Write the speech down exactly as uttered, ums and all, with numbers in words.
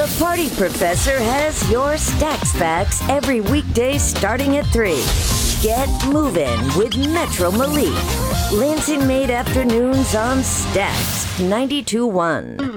The Party Professor has your Stacks Facts every weekday starting at three. Get moving with Metro Malik. Lansing Made Afternoons on Stacks ninety-two point one.